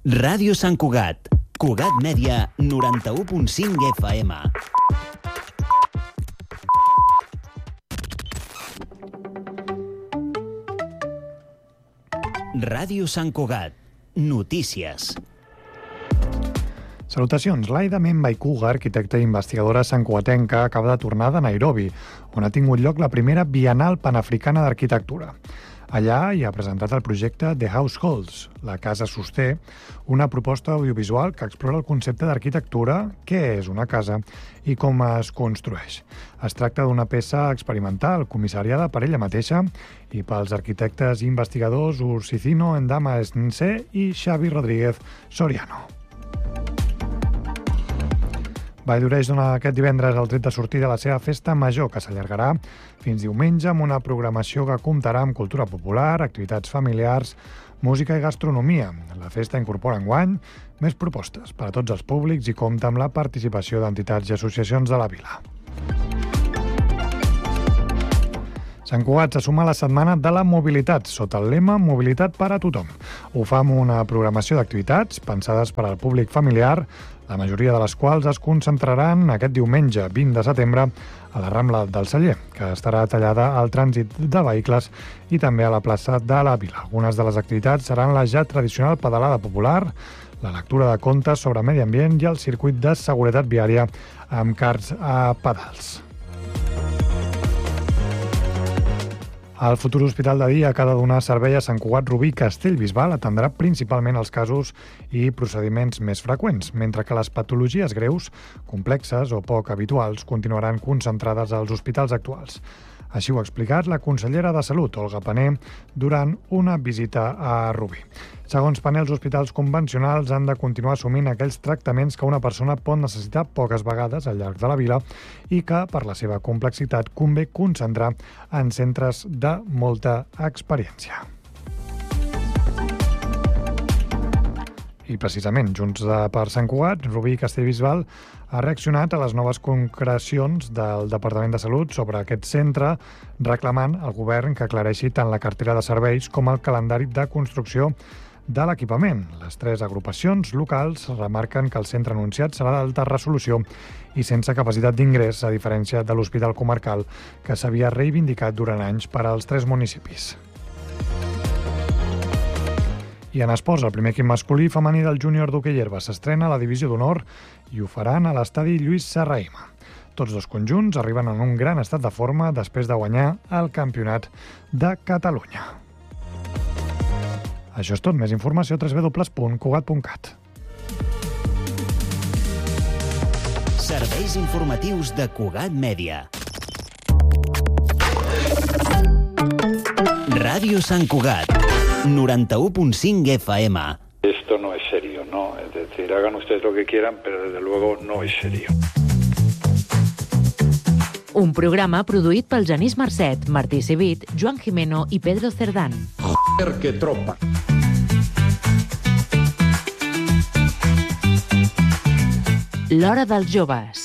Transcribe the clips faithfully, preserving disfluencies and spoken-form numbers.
Ràdio Sant Cugat. Cugat Mèdia, noranta-u punt cinc F M. Ràdio Sant Cugat. Notícies. Salutacions. Laida Memba-Ikuga, arquitecta i investigadora santcugatenca, acaba de tornar de Nairobi, on ha tingut lloc la primera Bienal Panafricana d'Arquitectura. Allà hi ha presentat el projecte The Households, la casa sosté, una proposta audiovisual que explora el concepte d'arquitectura, què és una casa i com es construeix. Es tracta d'una peça experimental, comissariada per ella mateixa i pels arquitectes i investigadors Ursicino Ndama Esnse i Xavi Rodríguez Soriano. Valldoreix dona aquest divendres el tret de sortida a la seva festa major, que s'allargarà fins diumenge amb una programació que comptarà amb cultura popular, activitats familiars, música i gastronomia. La festa incorpora enguany més propostes per a tots els públics i compta amb la participació d'entitats i associacions de la vila. Sant Cugat se suma a la Setmana de la Mobilitat, sota el lema Mobilitat per a tothom. Ho fa amb una programació d'activitats pensades per al públic familiar, la majoria de les quals es concentraran aquest diumenge vint de setembre a la Rambla del Celler, que estarà tallada al trànsit de vehicles i també a la plaça de la Vila. Algunes de les activitats seran la ja tradicional pedalada popular, la lectura de contes sobre medi ambient i el circuit de seguretat viària amb karts a pedals. El futur hospital de dia que ha de donar servei a Sant Cugat Rubí Castellbisbal atendrà principalment els casos i procediments més freqüents, mentre que les patologies greus, complexes o poc habituals continuaran concentrades als hospitals actuals. Així ho ha explicat la consellera de Salut, Olga Pané, durant una visita a Rubí. Segons Pané, els hospitals convencionals han de continuar assumint aquells tractaments que una persona pot necessitar poques vegades al llarg de la vila i que, per la seva complexitat, convé concentrar en centres de molta experiència. I precisament, Junts per Sant Cugat, Rubí Castellbisbal ha reaccionat a les noves concrecions del Departament de Salut sobre aquest centre, reclamant al govern que aclareixi tant la cartera de serveis com el calendari de construcció de l'equipament. Les tres agrupacions locals remarquen que el centre anunciat serà d'alta resolució i sense capacitat d'ingrés, a diferència de l'Hospital Comarcal, que s'havia reivindicat durant anys per als tres municipis. I en esports, el primer equip masculí i femení del júnior d'hoquei herba s'estrena a la divisió d'honor i ho faran a l'estadi Lluís Serrahima. Tots dos conjunts arriben en un gran estat de forma després de guanyar el Campionat de Catalunya. Això és tot. Més informació a w w w punt cugat punt cat. Serveis informatius de Cugat Mèdia. Ràdio Sant Cugat. noranta-u punt cinc F M. Esto no es serio, ¿no? Es decir, hagan ustedes lo que quieran, pero desde luego no es serio. Un programa produït pel Genís Marcet, Martí Civit, Joan Jimeno i Pedro Cerdán. Joder, que tropa. L'hora dels joves.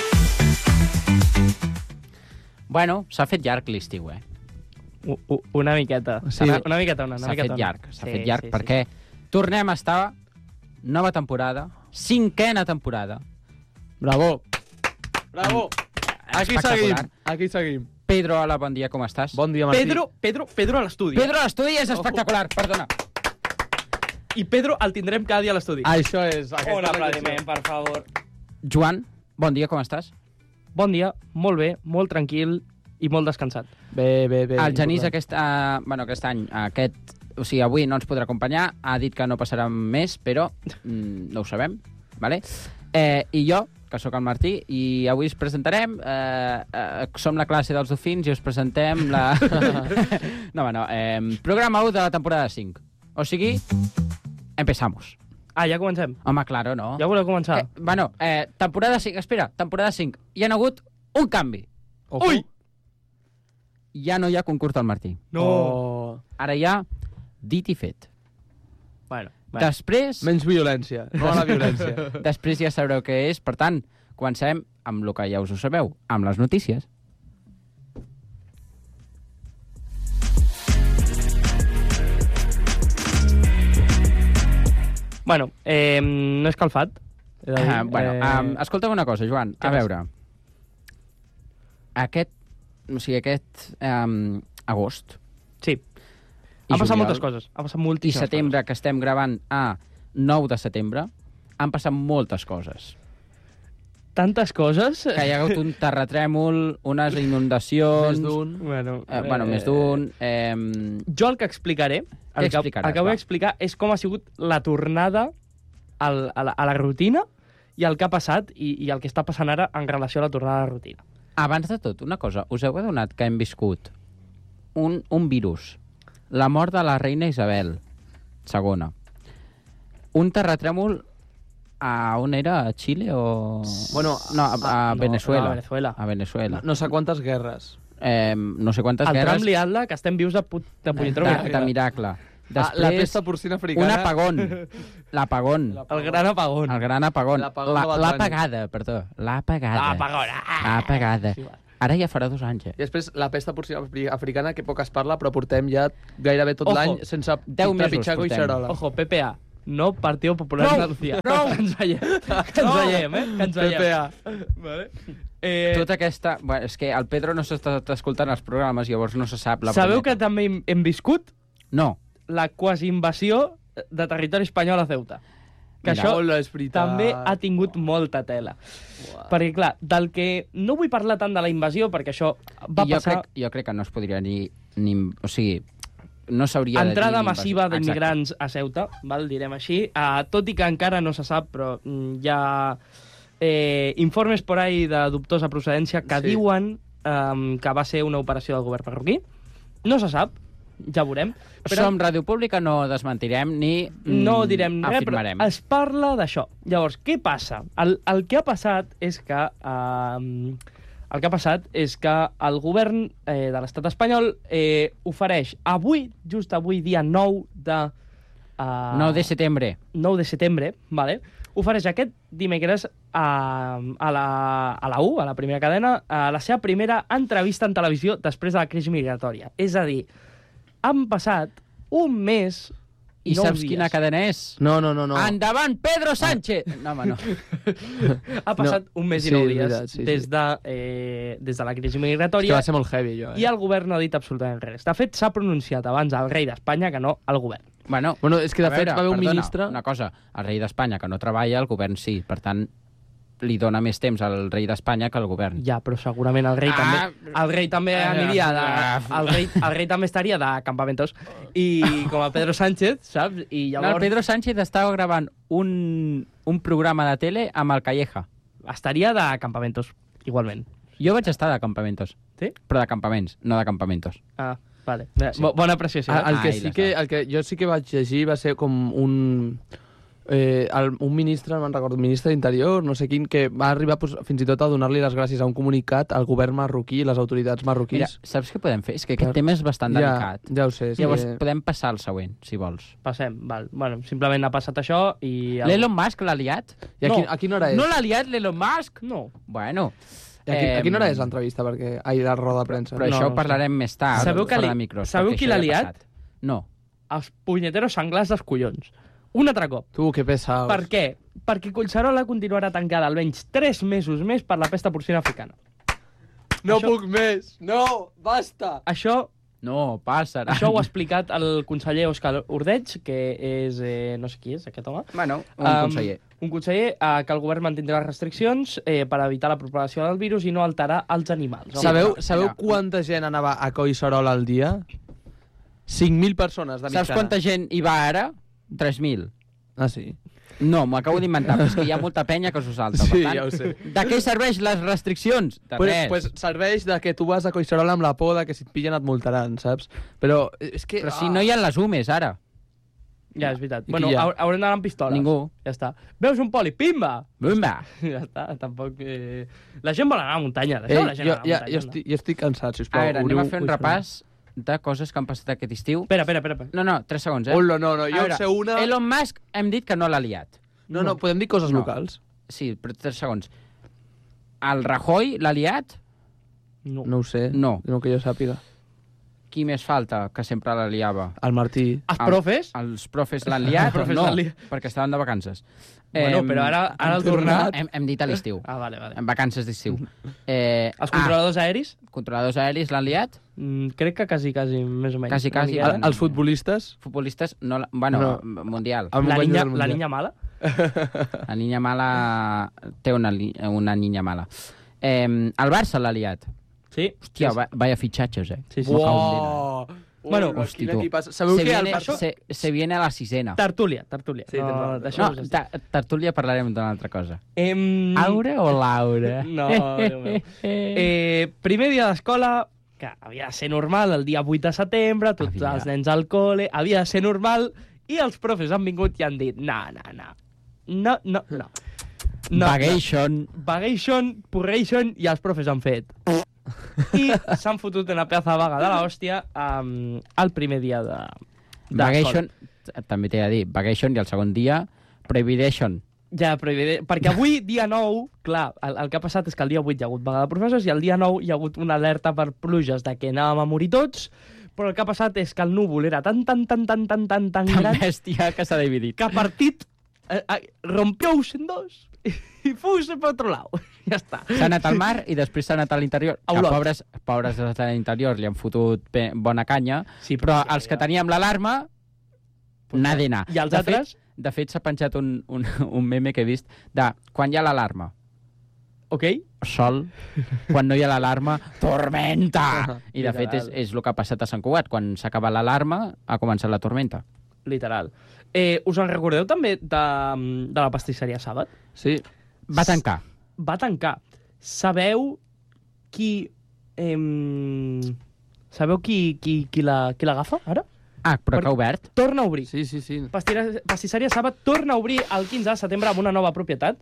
Bueno, s'ha fet llarg l'estiu, eh? Una miqueta. Sí. Una, una miqueta, una, una S'ha miqueta. fet llarg, s'ha sí, fet llarg sí, perquè sí. tornem a estar nova temporada, cinquena temporada. Bravo! Bravo! Aquí seguim, Espectacular. aquí seguim. Pedro, hola, bon dia, com estàs? Bon dia, Martí. Pedro, Pedro, Pedro a l'estudi. Pedro a l'estudi és espectacular, perdona. I Pedro el tindrem cada dia a l'estudi. Això és... Un aplaudiment, per favor. Joan, bon dia, com estàs? Bon dia, molt bé, molt tranquil i molt descansat. Bé, bé, bé. El Genís aquest, uh, bueno, aquest any, aquest, o sigui, avui no ens podrà acompanyar, ha dit que no passarà més, però mm, no ho sabem, vale? Eh, I jo, que sóc el Martí, i avui us presentarem, eh, eh, som la classe dels dofins i us presentem la... no, bueno, eh, programa u de la temporada cinc. O sigui, empezamos. Ah, ja comencem? Home, claro, no. Ja voleu començar? Eh, bueno, eh, temporada cinc, espera, temporada cinc. Hi ha hagut un canvi. Ojo. Ui! Ja no hi ha concurs del Martí. No! Oh. Ara hi ha dit i fet. Bueno, bueno. Després... Menys violència, no a la violència. Després ja sabreu què és. Per tant, comencem amb el que ja us ho sabeu, amb les notícies. Bueno, eh, no és calfat. He de dir. Ah, bueno, Eh, um, escolta'm una cosa, Joan. Què A passa? veure, aquest, o sigui, aquest um, agost Sí. i Han passat juliol moltes coses. Han passat i moltíssimes setembre, que estem gravant a nou de setembre, han passat moltes coses. coses. Tantes coses... Que hi ha hagut un terratrèmol, unes inundacions... Més d'un. Bueno, Eh, bueno, més d'un... Eh, Jo el que explicaré, el que, explicaràs, el que vull va? explicar és com ha sigut la tornada al, a, la, a la rutina i el que ha passat i, i el que està passant ara en relació a la tornada a la rutina. abans de tot, una cosa. Us heu adonat que hem viscut un, un virus, la mort de la reina Isabel segona, un terratrèmol a on era? A Xile o... Bueno, no, a, a no, Venezuela. no, a Venezuela. A Venezuela. No sé quantes guerres. Eh, no sé quantes El guerres. tram liat-la, que estem vius de, put, de punyetero de, miracle. de miracle. Ah, la Després, pesta porcina un africana... apagón. L'apagón. El gran apagón. El gran apagón. L'apagón La- de Bad L'apagada, perdó. L'apagada. L'apagón. L'apagada. Sí, va. Ara ja farà dos anys, eh? I després la pesta porcina afri- africana, que poc es parla, però portem ja gairebé tot Ojo, l'any sense deu mesos trepitjar portem. Collserola. Ojo, P P A. No Partido Popular No, Andalucía. no. Que ens veiem. Que ens veiem, eh? Que ens P veiem. P A. Vale. Eh, Tota aquesta... Bueno, és que el Pedro no s'està escoltant els programes, llavors no se sap la sabeu que brometa. també hem, hem viscut No. la quasi invasió de territori espanyol a Ceuta. Que Mira, això Hola, és veritat. també ha tingut molta tela. Uau. Perquè, clar, del que... No vull parlar tant de la invasió, perquè això va I jo passar... crec, jo crec que no es podria ni... ni o sigui, no s'hauria de dir... Entrada ni massiva invasió. d'immigrants a Ceuta, val, direm així. Uh, tot i que encara no se sap, però mm, hi ha eh, informes por ahí de dubtosa procedència que Sí. diuen um, que va ser una operació del govern marroquí. No se sap, ja veurem. Però... Som Ràdio Pública, no desmentirem ni mm, no direm res, però afirmarem. es parla d'això. Llavors, què passa? El, el que ha passat és que... Uh, el que ha passat és que el govern eh, de l'estat espanyol eh, ofereix avui, just avui, dia nou de... Uh, nou de setembre. nou de setembre, vale? Ofereix aquest dimecres a, a, la, a la U, a la primera cadena, a la seva primera entrevista en televisió després de la crisi migratòria. És a dir, han passat un mes I nou saps dies. quina cadena és? No, no, no. no. Endavant, Pedro Sánchez! No, home, no. Ha passat No, un mes sí, i nou és dies veritat, sí, des, sí. de, eh, des de la crisi És que migratòria va ser molt heavy, jo, eh? i el govern no ha dit absolutament res. De fet, s'ha pronunciat abans el rei d'Espanya que no el govern. Bueno, Bueno, és que de a fet veure, va haver un perdona, ministre... Una cosa, el rei d'Espanya que no treballa, el govern sí. Per tant, li dona més temps al rei d'Espanya que al govern. Ja, però segurament el rei Ah. també... El rei també Ah. aniria de... El rei, el rei també estaria de campamentos. I com a Pedro Sánchez, saps? I No, llavors el Pedro Sánchez estava gravant un, un programa de tele amb el Calleja. estaria de campamentos, igualment. Jo vaig estar de campamentos. Sí? Però de campaments, no de campamentos. Ah, vale. Sí. Bona apreciació. El, Eh? el, que Ai, sí la que, sap. el que jo sí que vaig llegir va ser com un... Eh, el, un ministre, no me'n recordo, ministre d'Interior, no sé quin, que va arribar pues, fins i tot a donar-li les gràcies a un comunicat al govern marroquí i les autoritats Mira, marroquís. saps què podem fer? És que aquest Per- tema és bastant ja, delicat. ja ho sé. Sí. Llavors, podem passar al següent, si vols. Passem, val. Bueno, simplement ha passat això i... el- L'Elon Musk l'ha liat? I a, No. quin, a quina hora és? No l'ha liat l'Elon Musk? No. Bueno... I a, quin, a quina hora és em, l'entrevista? Perquè... Ai, la roda de premsa. Però No, això no ho sé. parlarem més tard, Sabeu que fora li- de micros. sabeu perquè qui això l'ha ja ha liat? passat. No. Els punyeteros senglars dels collons. Un altre cop. Tu, que pesaos. Per què? Perquè Collserola continuarà tancada almenys tres mesos més per la pesta porcina africana. No Això- puc més! No! Basta! Això, No, passa. això ho ha explicat el conseller Òscar Ordeig, que és... Eh, no sé qui és, aquest home. Bueno, un Um, conseller. Un conseller eh, que el govern mantindrà les restriccions eh, per evitar la propagació del virus i no alterar els animals. Sí, sabeu però, sabeu allà. quanta gent anava a Collserola al dia? cinc mil persones de mitjana. Saps quanta gent hi va ara? tres mil. Ah, sí? No, m'ho acabo d'inventar, però és que hi ha molta penya que s'ho salta. Sí, per tant, ja ho sé. De què serveix les restriccions? De Pues, res. pues serveix de que tu vas a Collserola amb la por de que si et pillen et multaran, saps? Però és que... Però si no hi ha les humes, ara. Ja, és veritat. I Bueno, qui hi ha? hau- haurem d'anar amb pistoles. Ningú. Ja està. Veus un poli, pimba! Bumba! Ja està, tampoc... Eh... La gent vol anar a la muntanya, Ei, deixeu la gent jo, anar a la ja, muntanya. jo, anda. estic, jo estic cansat, A sisplau. veure, anem obriu a fer un Collserola. repàs de coses que han passat aquest estiu. Espera, espera, espera. espera. No, no, tres segons, eh? Hola, no, no, A jo veure, sé una... Elon Musk hem dit que no l'ha liat. No, no, podem dir coses No. locals. Sí, però tres segons. El Rajoy l'ha liat? No. No ho sé. No. No que jo sàpiga. qui més falta, que sempre la liava? El Martí. Els profes? Els profes l'han liat? Els profes no, l'han liat. perquè estaven de vacances. Bueno, però ara, ara el tornat... Hem, hem dit a l'estiu. Ah, vale, vale. En vacances d'estiu. Eh, Els controladors aeris? Ah, controladors aeris l'han liat? Mm, crec que quasi, quasi, més o menys. Quasi, quasi. Una El, els futbolistes? Futbolistes, no, la- bueno, No. mundial. El La guany niña, del la Mundial. niña mala? La niña mala té una, li- una niña mala. Eh, el Barça l'ha liat. Sí. Hòstia, va, vaya fitxatges, eh? Sí, sí. Uau! Bueno, Ui, hosti, quin tu. equipàs. Sabeu se que el viene, Barça... se, se viene a la sisena. Tertúlia, tertúlia. Sí, no, tens raó. deixem-ho No, estar. ta, tertúlia parlarem d'una altra cosa. Em... Aure o Laura? No, Déu meu. Eh, primer dia d'escola, que havia de ser normal, el dia vuit de setembre, tots Havia. els nens al col·le, havia de ser normal, i els profes han vingut i han dit no, no, no, no, no, no. no Bagation. No. Bagation, purration, i els profes han fet. I s'han fotut una pedaça de vaga de l'hòstia um, el primer dia de, de Bagation, també t'he de dir, Bagation i el segon dia, Prohibition. Ja, però evident, perquè avui, dia nou, clar, el, el que ha passat és que el dia vuit hi ha hagut vaga de professors i el dia nou hi ha hagut una alerta per pluges de que anàvem a morir tots, però el que ha passat és que el núvol era tan, tan, tan, tan, tan, tan, tan Tan gran bèstia que s'ha dividit. que ha partit, eh, eh, rompió-se en dos i fou-se per otro lado. Ja està. S'ha anat al mar i després s'ha anat a l'interior. A Que Olot. pobres, pobres de l'interior li han fotut pe- bona canya, Sí, però sí, els que ja. teníem l'alarma, n'ha d'anar. I els de altres? Fet, de fet, s'ha penjat un, un, un meme que he vist de quan hi ha l'alarma, Ok? sol, quan no hi ha l'alarma, tormenta! I de fet és, Literal. és el que ha passat a Sant Cugat. Quan s'ha acabat l'alarma, ha començat la tormenta. Literal. Eh, us en recordeu també de, de la pastisseria Sàbat? Sí. Va tancar. Va tancar. Sabeu qui... Em... Sabeu qui, qui, qui la- qui l'agafa, ara? Ah, però Per- que ha obert. Torna a obrir. Sí, sí, sí. Pastira- Pastisseria Sàbat torna a obrir el quinze de setembre amb una nova propietat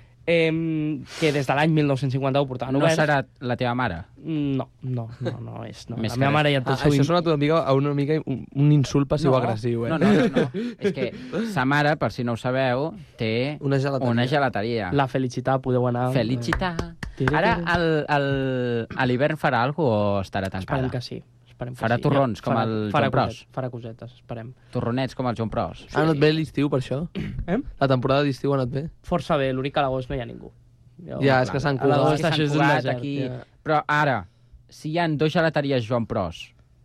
eh, que des de l'any mil nou-cents cinquanta-u portaven No oberts. serà la teva mare? No, no, no, no és. No. Més La que meva res. mare ja té Ah, el seu... això sona una mica, a una mica un, un insult passiu-agressiu, eh? No, no, no, no. És que sa mare, per si no ho sabeu, té Una gelateria. una gelateria. La felicitat, podeu anar... Felicita. Ara al, al, a l'hivern farà alguna cosa o estarà tancada? Esperem que sí. Esperem que Farà sí. torrons, com farà, el farà Joan Pros. cosetes, farà cosetes, esperem. Torronets com el Joan Pros. Ha anat bé l'estiu, per això? Eh? La temporada d'estiu ha anat bé? Força bé, l'únic que a l'agost no hi ha ningú. Jo, Ja, és que Sant a Cugat- l'agost És que això és Sant un Cugat, desert. aquí... Ja. Però ara, si hi ha dos gelateries Joan Pros,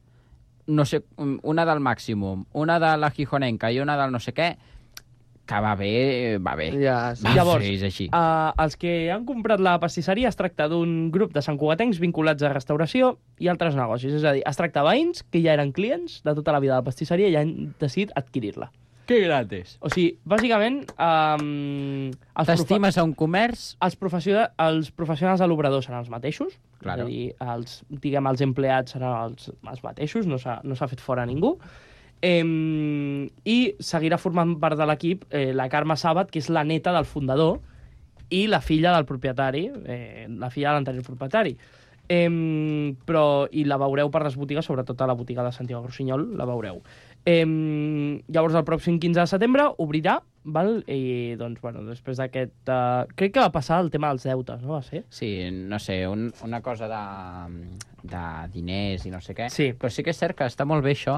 no sé, una del Màximum, una de la Gijonenca i una del no sé què, que va bé, va bé. Ja, sí. Va, Llavors, sí, és així. Uh, els que han comprat la pastisseria es tracta d'un grup de santcugatencs vinculats a restauració i altres negocis. És a dir, es tracta de veïns que ja eren clients de tota la vida de la pastisseria i han decidit adquirir-la. Que gratis. O sigui, bàsicament... Um, els T'estimes a un comerç? els, professio els professionals de l'obrador seran els mateixos, Claro. és a dir, els, diguem, els empleats seran els, els mateixos, no s'ha no s'ha fet fora ningú. Eh, I seguirà formant part de l'equip eh, la Carme Sàbat, que és la neta del fundador, i la filla del propietari, eh, la filla de l'anterior propietari. Eh, però, i la veureu per les botigues, sobretot a la botiga de Santiago Rossinyol, la veureu. Eh, llavors, el pròxim quinze de setembre obrirà, val? I, doncs, bueno, després d'aquest... Uh, crec que va passar el tema dels deutes, no va ser? Sí, no sé, un, una cosa de, de diners i no sé què. Sí. Però sí que és cert que està molt bé això.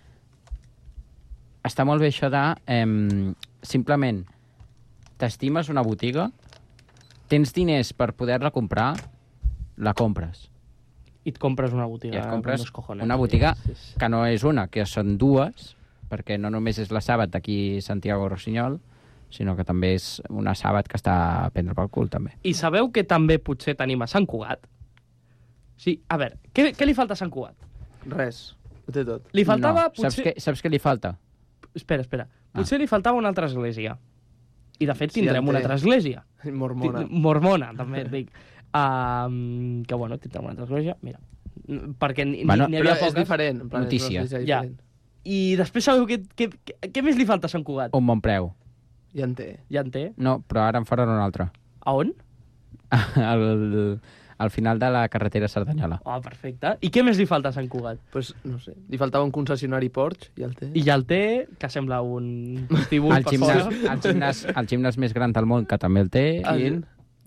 Està molt bé això de... Eh, simplement, t'estimes una botiga, tens diners per poder-la comprar, la compres. I et compres una botiga. I et compres con dos cojones. una botiga Sí, sí, sí. que no és una, que són dues, perquè no només és la Sàbat d'aquí Santiago Rossinyol, sinó que també és una Sàbat que està a prendre pel cul, també. I sabeu que també potser tenim a Sant Cugat? Sí, a veure, què, què li falta a Sant Cugat? Res. Ho té tot. Li faltava no. potser... Saps, què, saps què li falta? Espera, espera. Potser li faltava una altra església. I, de fet, Sí, tindrem en té. una altra església. Mormona. Ti- Mormona, també et dic. Um, que, bueno, tindrem una altra església. Mira, N- perquè n'hi Bueno, n'hi Però havia és poques. diferent. En plan, Notícia. És una notícia Ja. diferent. I després sabeu què, què, què, què més li falta a Sant Cugat? Un bon preu. Ja en té. Ja en té. No, però ara en faran un altre. A on? al, al final de la carretera Cerdanyola. Oh, perfecte. I què més li falta a Sant Cugat? Pues, no sé. Li faltava un concessionari Porsche, ja el té. I ja el té, que sembla un vestíbul El per gimnàs, fora. el, gimnàs, el gimnàs més gran del món, que també el té. Ah, I sí?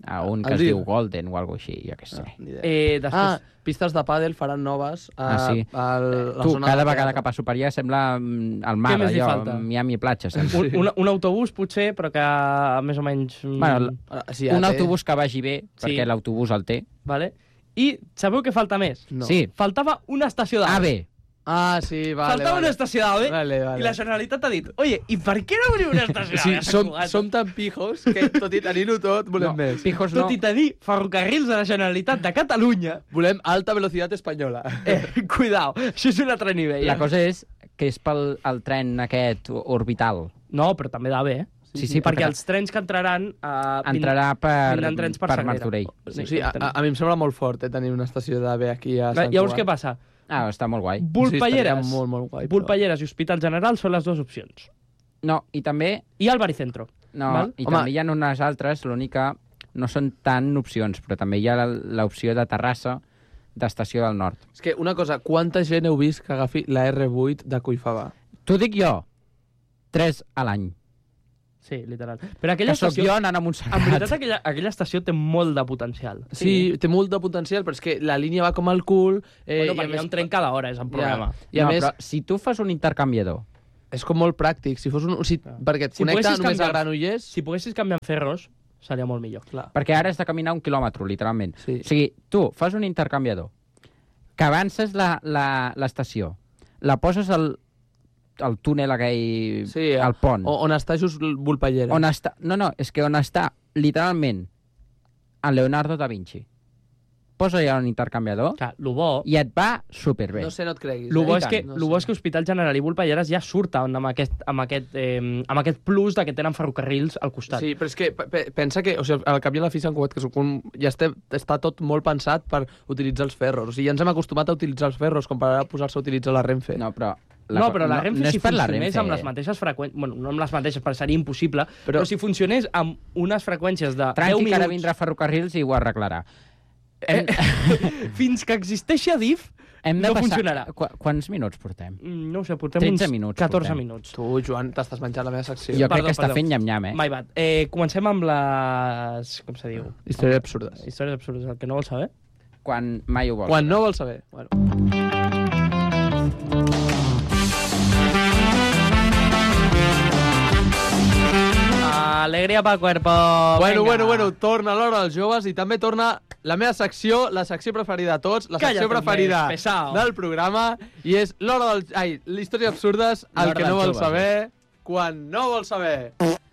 a un que El es Dir. diu Golden o alguna cosa així, jo què sé. Ah, ni idea. Eh, després... Ah, pistes de pàdel faran noves a, Ah, sí. a la Tu, zona cada del vegada teatre. que passo per allà sembla mm, el mar, Què més li allò, falta? Miami Platja, sembla. Un, un, un autobús, potser, però que més o menys... mm, Bueno, l- Ah, sí, un ja té. autobús que vagi bé, Sí. perquè l'autobús el té. Vale? I sabeu què falta més? No. Sí. Faltava una estació d'A V E. A bé, Ah, sí, vale, Faltava vale. una estació d'A V E Vale, vale. i la Generalitat ha dit oye, i per què no obrim una estació Sí, d'A V E? som, som tan pijos que, tot i tenir-ho tot, volem no, més. pijos no. Tot i tenir ferrocarrils de la Generalitat de Catalunya, Volem alta velocitat espanyola. eh, cuidao, això és un altre nivell. La eh? cosa és que és pel el tren aquest orbital. No, però també d'A V E, eh? Sí, sí, perquè perquè els trens que entraran... Eh, entrarà per, vindran trens per per Sagrera. Martorell. Sí, sí, a, a, a mi em sembla molt fort eh, tenir una estació d'A V E aquí a Sant Llavors, Cugat. què passa? Ah, està molt guai. Volpelleres, Sí, estaria molt, molt guai, però- Volpelleres i Hospital General són les dues opcions. No, i també... I el Baricentro. No, Val? i Home. també hi ha unes altres, l'única... No són tant opcions, però també hi ha la- l'opció de Terrassa d'Estació del Nord. És que una cosa, quanta gent heu vist que agafi la erre vuit de Cuifabà? T'ho dic jo, tres a l'any. Sí, literal. Però aquella Que sóc estació... jo anant a Montserrat. En veritat, aquella, aquella estació té molt de potencial. Sí, té molt de potencial, però és que la línia va com el cul... Eh, Bueno, i a perquè hi ha més- un tren cada hora, és el problema. I a no, més, però si tu fas un intercanviador, és com molt pràctic. Si fos un... Si, perquè et Si connecta poguessis només a canviar- Granollers... Si poguessis canviar en ferros, seria molt millor. Clar. perquè ara has de caminar un quilòmetre, literalment. Sí. O sigui, tu fas un intercanviador, que avances la- la- l'estació, la, la poses al, al túnel aquell, Sí, al pont, O, on està just Volpellera. on està... No, no, és que on està, literalment, en Leonardo da Vinci. Posa ja un intercanviador Clar, lo bo, i et va superbé. No sé, no et creguis. lo eh? bo, i és, tant, que, no lo sé. bo és que Hospital General i Volpelleres ja surten amb aquest, amb aquest, eh, amb aquest plus de que tenen ferrocarrils al costat. Sí, però és que pe- pe- pensa que, o sigui, al cap i a la fi Sant Cugat, que soc un, ja estem, està tot molt pensat per utilitzar els ferros. O sigui, ja ens hem acostumat a utilitzar els ferros, com per ara posar-se a utilitzar la Renfe. No, però... No, però la Renfe, no si és per la funcionés Renfe, amb les eh? mateixes freqüències... Bueno, no amb les mateixes, perquè seria impossible, però, Però- però si funcionés amb unes freqüències de deu Tranqui, que ara minuts... vindrà Ferrocarrils i ho arreglarà. Hem, Fins que existeixi Adif, hem de no passar... funcionarà. Qu quants minuts portem? Mm, no ho sé, portem tretze uns minuts catorze portem. minuts. Tu, Joan, t'estàs menjant la meva secció. Jo Perdó, crec que està perdó. fent nyam-nyam, eh? My bad. Eh, comencem amb les... Com se diu? Històries absurdes. Històries absurdes, el que no vol saber. Quan mai ho vols. Quan no vols saber. Bueno. Alegria pel cuerpo. Bueno, venga. bueno, bueno, torna l'hora dels joves i també torna la meva secció, la secció preferida de tots, la secció Calla't, preferida més, pesao. del programa, i és l'hora dels... Ai, l'història absurdes, el L'hora que no dels vols joves, saber, quan no vols saber.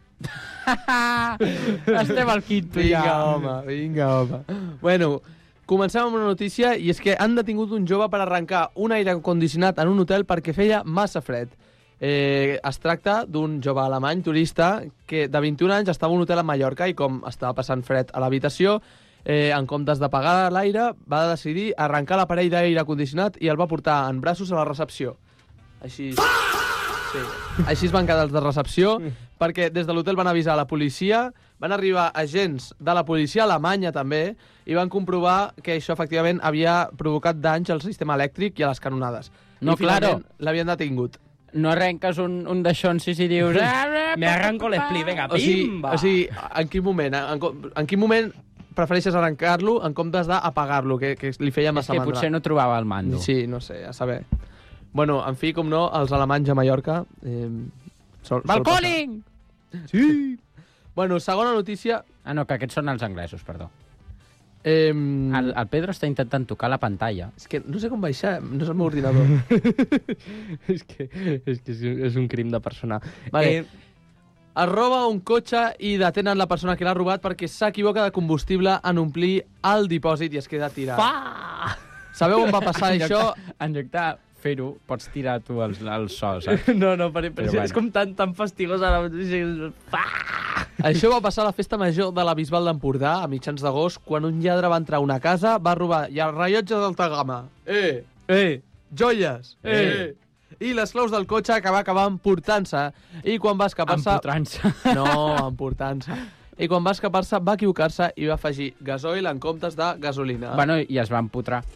Estem al quinto Vinga, ja. home, vinga, home. Bueno, comencem amb una notícia, i és que han detingut un jove per arrencar un aire condicionat en un hotel perquè feia massa fred. Eh, es tracta d'un jove alemany turista que de vint-i-un anys estava a un hotel a Mallorca i com estava passant fred a l'habitació, eh, en comptes d'apagar l'aire, va decidir arrencar l'aparell d'aire condicionat i el va portar en braços a la recepció. Així... Sí. Així es van quedar els de recepció, perquè des de l'hotel van avisar la policia, van arribar agents de la policia alemanya també, i van comprovar que això efectivament havia provocat danys al sistema elèctric i a les canonades. No, I finalment claro. l'havien detingut. No arrenques un, un d'aixonsis i dius... Me arranco l'espli, venga, O sigui, pimba. o sigui, en quin moment, en, co- en quin moment prefereixes arrencar-lo en comptes d'apagar-lo, que, que li feia És massa que mandra? potser no trobava el mando. Sí, no sé, a saber. Bueno, en fi, com no, els alemanys a Mallorca... Eh, sol, sol Balcòning! passar. Sí! Bueno, segona notícia... Ah, no, que aquests són els anglesos, perdó. Eh, El, el Pedro està intentant tocar la pantalla. És que no sé com baixar, no és el meu ordinador. és que, és, que és, és un crim de persona. Vale. Eh, Es roba un cotxe i detenen la persona que l'ha robat perquè s'equivoca de combustible en omplir el dipòsit i es queda tirat. fa! Sabeu on va passar En lloc això? de- En lloc de fer-ho, pots tirar tu els, els sos, saps? No, no, per, per, Però és bueno. com tan, tan fastigós ara. Fa! Això va passar a la festa major de la Bisbal d'Empordà a mitjans d'agost, quan un lladre va entrar a una casa, va robar i els rellotges d'alta gamma. Eh! Eh! Joies! Eh. I les claus del cotxe que va acabar emportant-se. I quan va escapar-se... Empotrant-se. No, emportant-se. I quan va escapar-se va equivocar-se i va afegir gasoil en comptes de gasolina. Bueno, i es va empotrar.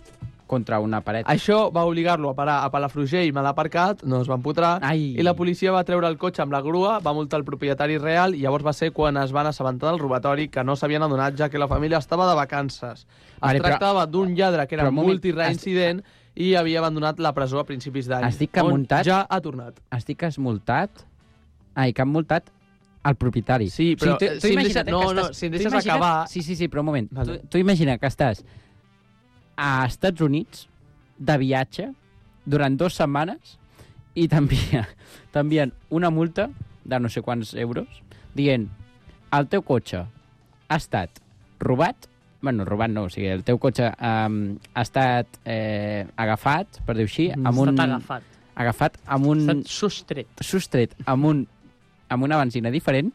contra una paret. Això va obligar-lo a parar a Palafrugell, mal aparcat, no es va empotrar, Ai. i la policia va treure el cotxe amb la grua, va multar el propietari real, i llavors va ser quan es van assabentar del robatori, que no s'havien adonat, ja que la família estava de vacances. Es Vale, però- tractava d'un lladre que era però un moment, multireincident i havia abandonat la presó a principis d'any. Has dit que ha on muntat? Ja ha tornat. Estic que has multat... Ai, que han multat el propietari. Sí, però, tu, eh, tu si em imagina't deixes- no, que no, estàs- si em tu deixes imagina't- acabar- Sí, sí, sí, però un moment. Vale. Tu, tu imagina que estàs a Estats Units de viatge durant dues setmanes i t'envia- t'envien una multa de no sé quants euros dient el teu cotxe ha estat robat, bueno, robat no, o sigui, el teu cotxe um, ha estat eh, agafat, per dir-ho així, Mm. amb Ha un... estat agafat. Agafat amb un... Ha estat sostret. sostret amb, un, amb una benzina diferent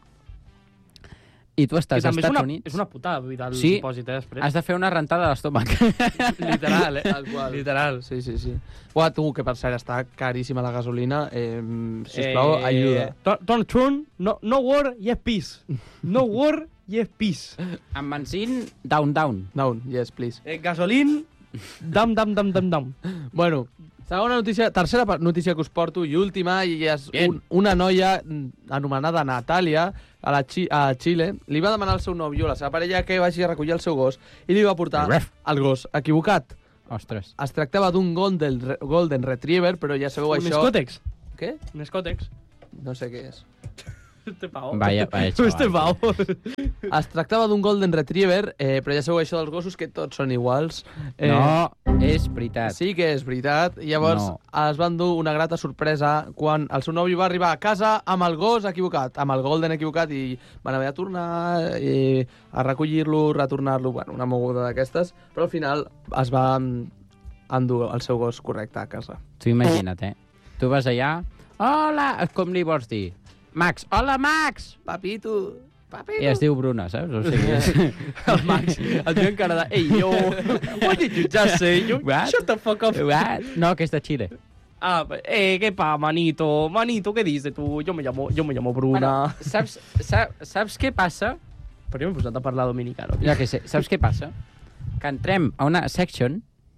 i tu Que estàs als també és Estats una, Units, és una putada buidar el Sí. dipòsit, eh, després. has de fer una rentada a l'estómac. Literal, eh? Tal qual. Literal. Sí, sí, sí. Uah, tu, que per cert està caríssima la gasolina, eh, sisplau, Eh, ajuda. Don- Donald Trump, no, no war, yes peace. No war, yes peace. amb benzín, down, down. Down, yes, please. Eh, gasolín, dam, dam, dam, dam, dam. Bueno, segona notícia, tercera pa- notícia que us porto i última, i és Bien. un, una noia mm, anomenada Natàlia, a, la Xi, a Xile, li va demanar al seu nòvio, la seva parella, que vagi a recollir el seu gos, i li va portar Ref. el gos equivocat. Ostres. Es tractava d'un golden, re- golden retriever, però ja sabeu Un això... escòtex. Què? Un escòtex. No sé què és. Este pavo. Vaya, vaya, Este chaval. pavo. Es tractava d'un golden retriever, eh, però ja sabeu això dels gossos, que tots són iguals. Eh, No, és veritat. Sí que és veritat. I llavors No. es van dur una grata sorpresa quan el seu nòvio va arribar a casa amb el gos equivocat, amb el golden equivocat, i van haver de tornar i a recollir-lo, retornar-lo, bueno, una moguda d'aquestes, però al final es va mm, endur el seu gos correcte a casa. Tu imagina't, eh? Tu vas allà... Hola! Com li vols dir? Max. Hola, Max! Papito, papito. I es diu Bruna, saps? O sigui, és... El Max. El tio encara de... Ei, yo... What did you just say? You What? shut the fuck up. What? No, que és de Xile. Ah, eh, ¿qué pa, manito? Manito, ¿qué dices tú? Yo me llamo, yo me llamo Bruna. Bueno, saps, saps, saps què passa? Però jo m'he posat a parlar dominicano. Ja que sé. Saps què passa? Que entrem a una section,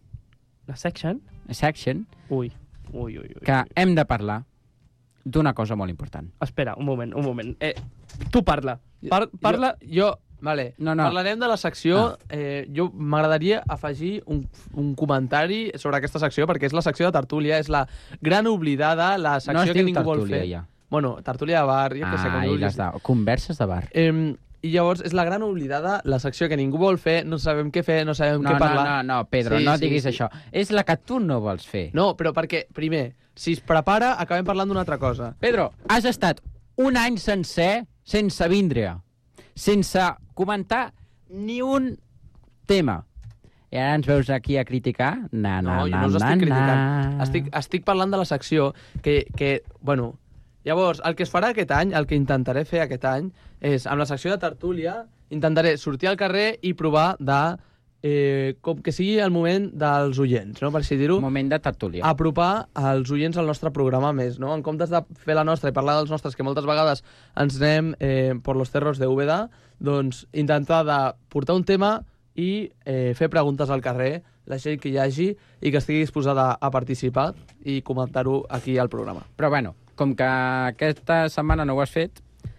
La section? section Ui, ui, ui. ui. que hem de parlar d'una cosa molt important. Espera, un moment, un moment. Eh, tu parla. Par parla... Jo, jo vale, No, no. parlarem de la secció. Ah. Eh, jo m'agradaria afegir un, un comentari sobre aquesta secció, perquè és la secció de tertúlia, és la gran oblidada, la secció No es que diu ningú vol tertúlia, fer. ja. Bueno, tertúlia de bar, jo que sé, com Ah, i vulguis. les de... Converses de bar. Eh, I llavors és la gran oblidada, la secció que ningú vol fer, no sabem què fer, no sabem No, què no, parlar. no, no, Pedro, Sí, no sí, diguis sí. això. És la que tu no vols fer. No, però perquè, primer, si es prepara, acabem parlant d'una altra cosa. Pedro, has estat un any sencer sense vindre, sense comentar ni un tema. I ara ens veus aquí a criticar? Na, na, No, jo na, no us na, estic na. criticant. Estic, estic parlant de la secció que, que, bueno... Llavors, el que es farà aquest any, el que intentaré fer aquest any, és, amb la secció de tertúlia, intentaré sortir al carrer i provar de, eh, com que sigui el moment dels oients, no? Per així dir-ho, Moment de tertúlia. apropar els oients al nostre programa més, no? En comptes de fer la nostra i parlar dels nostres, que moltes vegades ens anem eh, per los cerros de Úbeda, doncs intentar de portar un tema i eh, fer preguntes al carrer, la gent que hi hagi i que estigui disposada a participar i comentar-ho aquí al programa. Però bueno, com que aquesta setmana no ho has fet,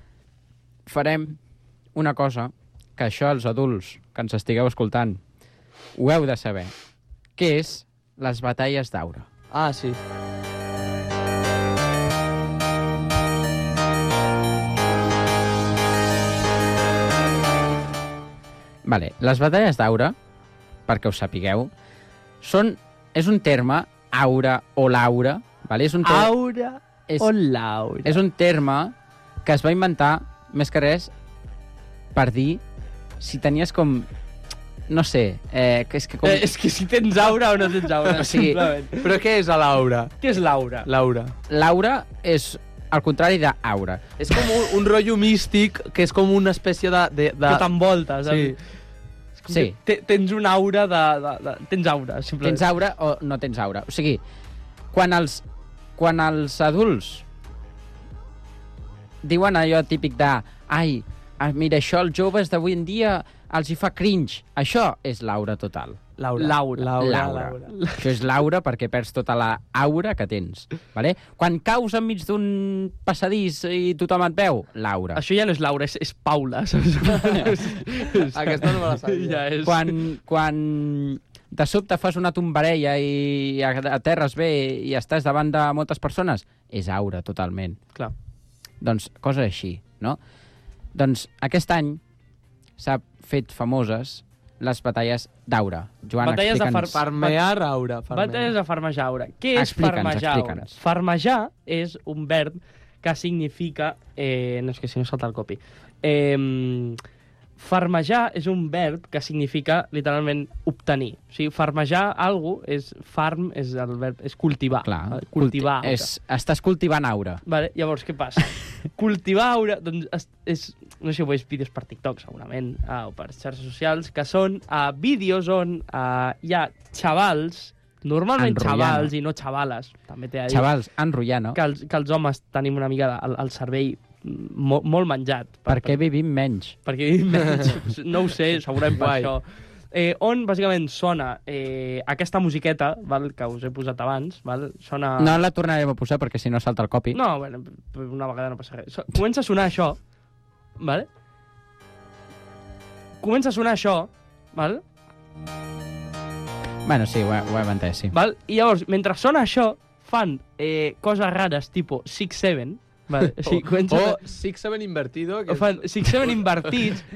farem una cosa que això els adults que ens estigueu escoltant ho heu de saber, que és les batalles d'aura. Ah, sí. Vale, les batalles d'aura, perquè ho sapigueu, són, és un terme, aura o laura, vale? és, un ter Aura és, o Laura. és un terme que es va inventar, més que res, per dir si tenies com... No sé, eh, que és que com... Eh, és que si tens aura o no tens aura, O sigui, simplement. Però què és a l'aura? Què és l'aura? L'aura. L'aura és el contrari d'aura. És com un, un rotllo místic, que és com una espècie de... de, de... Que t'envolta, saps? Sí. És com Sí. que te- Tens una aura de, de, de... Tens aura, simplement. Tens aura o no tens aura. O sigui, quan els, quan els adults diuen allò típic de ai, ah, mira, això els joves d'avui en dia els hi fa cringe. Això és l'aura total. Laura. Laura. Laura. L'aura. Això és l'aura perquè perds tota la aura que tens. Vale? Quan caus enmig d'un passadís i tothom et veu, l'aura. Això ja no és Laura, és, és Paula, saps? Aquesta no me la sabia. Ja és... Quan, quan de sobte fas una tombarella i aterres bé i estàs davant de moltes persones, és aura totalment. Clar. Doncs coses així, no? Doncs aquest any s'ha fet famoses les batalles d'aura. Joan, Batalles de explica'ns. far- Farmear aura. Farmear. Batalles de farmejar aura. Què és Explica'ns, farmejar aura? explica'ns. Farmejar és un verb que significa... Eh, no, és que si no salta el copi. Eh, farmejar és un verb que significa literalment obtenir. O sigui, farmejar algú és... Farm és el verb... és cultivar. Clar, Cultivar. culti- és, estàs cultivant aura. Vale, llavors, què passa? Cultivar aura, doncs, és, és, no sé si heu vist vídeos per TikTok, segurament, uh, o per xarxes socials, que són uh, vídeos on uh, hi ha xavals, normalment Enrotllant. xavals i no xavales, també t'he de dir, Xavals, enrotllant, no? que, els, que els homes tenim una mica de, el, el cervell mo, molt menjat. Per què vivim menys? Perquè vivim menys, no ho sé, segurament per Guai. això. Eh, on, bàsicament, sona eh, aquesta musiqueta, val, que us he posat abans, val? Sona... No la tornarem a posar perquè si no salta el copi. No, bueno, una vegada no passa res. So, comença a sonar això, vale? Comença a sonar això, val? Bueno, sí, ho, he- ho hem entès, sí. val? I llavors, mentre sona això, fan eh, coses rares, tipo six seven, vale? O sigui, comença... O Six Seven invertido. Que o fan six seven invertits,